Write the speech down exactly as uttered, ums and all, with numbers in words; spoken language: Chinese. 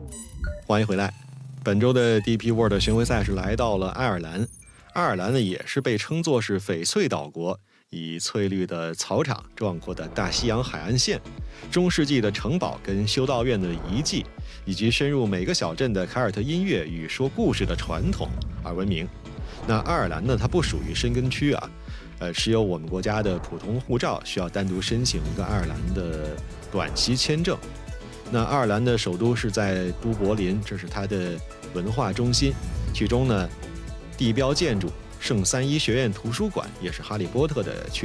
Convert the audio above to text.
欢迎回来。本周的 D P World 巡回赛是来到了爱尔兰。爱尔兰呢也是被称作是翡翠岛国，以翠绿的草场、壮阔的大西洋海岸线、中世纪的城堡跟修道院的遗迹，以及深入每个小镇的凯尔特音乐与说故事的传统而闻名。那爱尔兰呢，它不属于申根区啊，呃，持有我们国家的普通护照，需要单独申请一个爱尔兰的短期签证。那爱尔兰的首都是在都柏林，这是它的文化中心，其中呢，地标建筑圣三一学院图书馆也是哈利波特的区